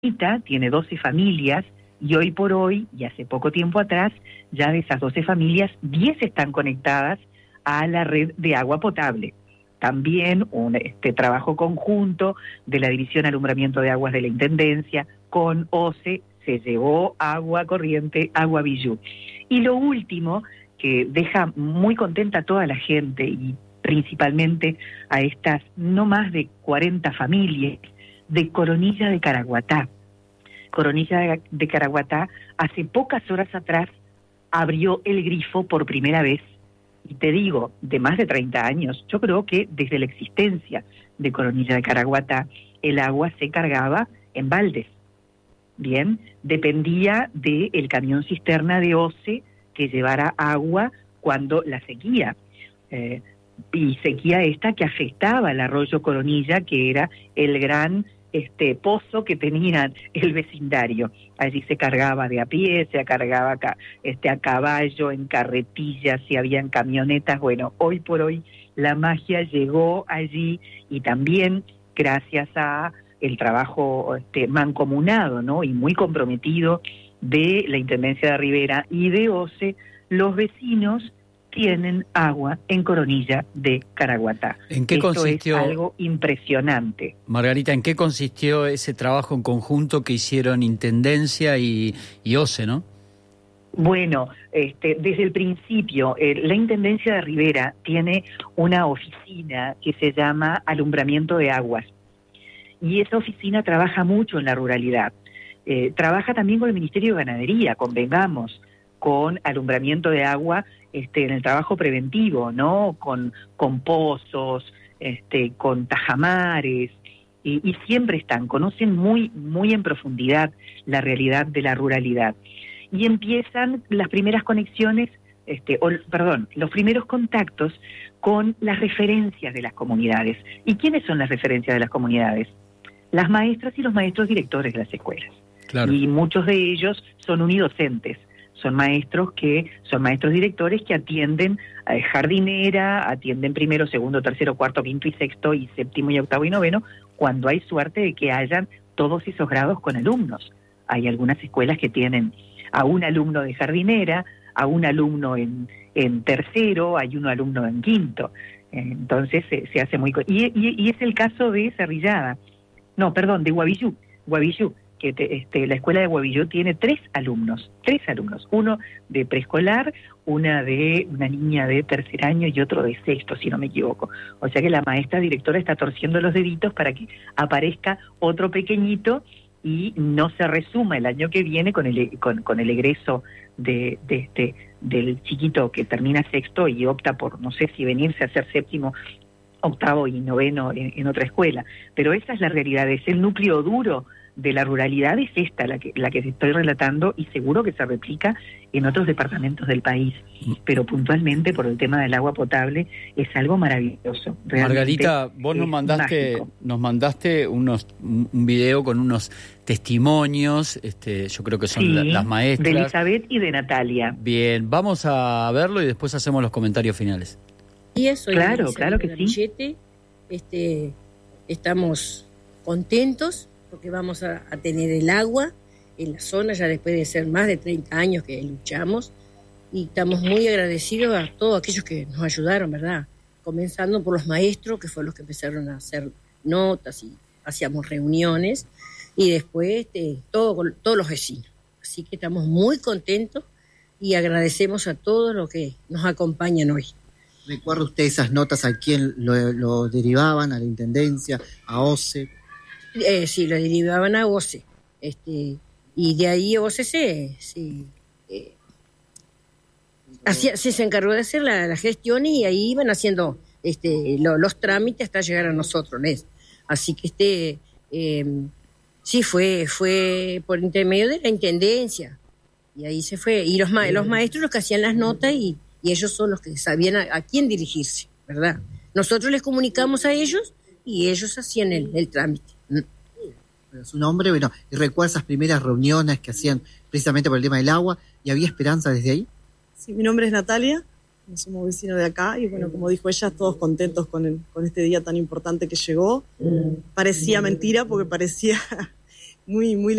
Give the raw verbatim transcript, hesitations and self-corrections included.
tiene doce familias y hoy por hoy, y hace poco tiempo atrás, ya de esas doce familias, diez están conectadas a la red de agua potable. También un este, trabajo conjunto de la División Alumbramiento de Aguas de la Intendencia con O C E, se llevó agua corriente, agua Billú. Y lo último, que deja muy contenta a toda la gente y principalmente a estas no más de cuarenta familias de Coronilla de Caraguatá. Coronilla de Caraguatá hace pocas horas atrás abrió el grifo por primera vez, y te digo, de más de treinta años, yo creo que desde la existencia de Coronilla de Caraguatá, el agua se cargaba en baldes. Bien, dependía del camión cisterna de O C E que llevara agua cuando la sequía, eh, y sequía esta que afectaba al arroyo Coronilla, que era el gran este pozo que tenía el vecindario. Allí se cargaba de a pie, se cargaba este, a caballo, en carretillas, si habían camionetas. Bueno, hoy por hoy la magia llegó allí, y también gracias a el trabajo este, mancomunado, ¿no?, y muy comprometido de la Intendencia de Rivera y de O C E, los vecinos tienen agua en Coronilla de Caraguatá. ¿En qué Esto consistió, es algo impresionante? Margarita, en qué consistió ese trabajo en conjunto que hicieron Intendencia y, y O C E, ¿no? Bueno, este, desde el principio, eh, la Intendencia de Rivera tiene una oficina que se llama Alumbramiento de Aguas, y esa oficina trabaja mucho en la ruralidad. Eh, trabaja también con el Ministerio de Ganadería, convengamos, con alumbramiento de agua este, en el trabajo preventivo, ¿no? Con, con pozos, este, con tajamares, y, y siempre están, conocen muy, muy en profundidad la realidad de la ruralidad. Y empiezan las primeras conexiones, este, o, perdón, los primeros contactos con las referencias de las comunidades. ¿Y quiénes son las referencias de las comunidades? Las maestras y los maestros directores de las escuelas. Claro. Y muchos de ellos son unidocentes. Son maestros que son maestros directores que atienden a jardinera, atienden primero, segundo, tercero, cuarto, quinto y sexto y séptimo y octavo y noveno, cuando hay suerte de que hayan todos esos grados con alumnos. Hay algunas escuelas que tienen a un alumno de jardinera, a un alumno en, en tercero, hay un alumno en quinto. Entonces se, se hace muy... Y, y, y es el caso de Cerrillada, no, perdón, de Guavillú, Guavillú. que te, este, la escuela de Guavilló tiene tres alumnos, tres alumnos, uno de preescolar, una de una niña de tercer año y otro de sexto, si no me equivoco. O sea que la maestra directora está torciendo los deditos para que aparezca otro pequeño y no se resuma el año que viene con el con, con el egreso de, de este del chiquito que termina sexto y opta por, no sé si venirse a hacer séptimo, octavo y noveno en, en otra escuela. Pero esa es la realidad, es el núcleo duro de la ruralidad, es esta la que la que estoy relatando, y seguro que se replica en otros departamentos del país, pero puntualmente por el tema del agua potable es algo maravilloso. Margarita, vos nos mandaste mágico. nos mandaste unos un video con unos testimonios, este, yo creo que son sí, la, las maestras de Elizabeth y de Natalia. Bien, vamos a verlo y después hacemos los comentarios finales. Y eso, claro, claro que sí. Este, estamos contentos porque vamos a, a tener el agua en la zona, ya después de ser más de treinta años que luchamos, y estamos muy agradecidos a todos aquellos que nos ayudaron, ¿verdad? Comenzando por los maestros, que fueron los que empezaron a hacer notas y hacíamos reuniones, y después este, todo, todos los vecinos. Así que estamos muy contentos y agradecemos a todos los que nos acompañan hoy. ¿Recuerda usted esas notas a quién lo, lo derivaban? ¿A la Intendencia? ¿A O C E? Eh, sí, lo derivaban a O C E, este, y de ahí O C E se, se, eh, hacía, se, se encargó de hacer la, la gestión, y ahí iban haciendo este, lo, los trámites hasta llegar a nosotros, ¿ves? Así que este eh, sí fue fue por intermedio de la Intendencia, y ahí se fue, y los, ma- los maestros los que hacían las notas, y, y ellos son los que sabían a, a quién dirigirse, ¿verdad? Nosotros les comunicamos a ellos y ellos hacían el, el trámite. Su nombre, bueno, y recuerda esas primeras reuniones que hacían precisamente por el tema del agua, y había esperanza desde ahí. Sí, mi nombre es Natalia, somos vecinos de acá, y bueno, como dijo ella, todos contentos con, el, con este día tan importante que llegó. Parecía mentira porque parecía muy, muy